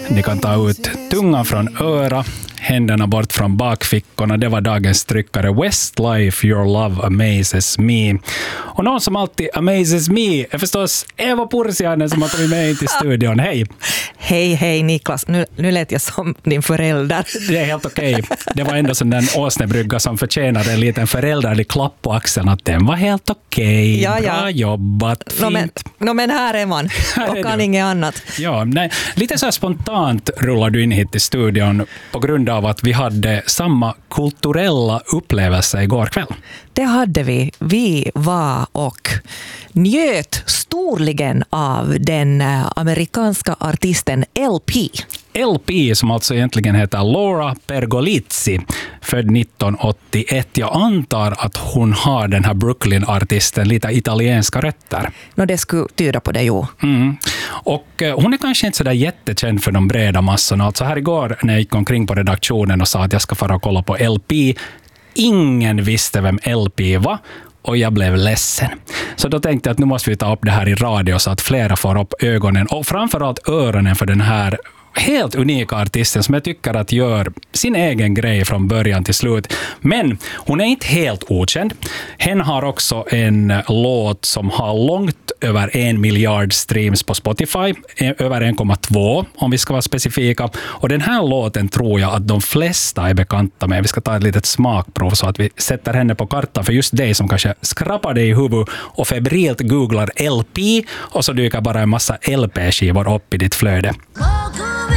Ni kan ta ut tungan från öra, händerna bort från bakfickorna. Det var dagens tryckare. Westlife, Your Love Amazes Me. Och någon som alltid amazes me är förstås Eva Pursiainen som har tagit med in till studion. Hej! Hej Niklas. Nu lät jag som din förälder. Det är helt okej. Det var ändå sån den åsnebrygga som förtjänade en liten föräldrarlig klapp på axeln att den var helt okej. Ja. Bra jobbat. Fint. Men här är man. Och kan inget annat. Ja, nej. Lite så här spontant rullar du in hit i studion på grund av att vi hade samma kulturella upplevelse igår kväll. Det hade vi. Vi var och njöt storligen av den amerikanska artisten LP. LP som alltså egentligen heter Laura Pergolizzi, född 1981. Jag antar att hon har den här Brooklyn-artisten lite italienska rötter. Det skulle tyda på det, jo. Och hon är kanske inte så där jättekänd för de breda massorna. Alltså här igår när jag gick omkring på redaktionen och sa att jag ska fara och kolla på LP, ingen visste vem LP var. Och jag blev ledsen. Så då tänkte jag att nu måste vi ta upp det här i radio så att flera får upp ögonen och framförallt öronen för den här helt unika artisten som jag tycker att gör sin egen grej från början till slut. Men hon är inte helt okänd. Hen har också en låt som har långt över 1 miljard streams på Spotify. Över 1,2 om vi ska vara specifika. Och den här låten tror jag att de flesta är bekanta med. Vi ska ta ett litet smakprov så att vi sätter henne på kartan för just dig som kanske skrapar dig i huvudet och febrilt googlar LP och så dyker bara en massa LP-skivor upp i ditt flöde.